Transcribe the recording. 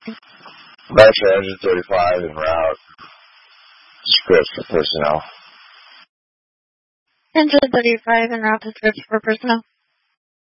Metro Engine 35 en route. Script for personnel. Engine 35 en route to script for personnel.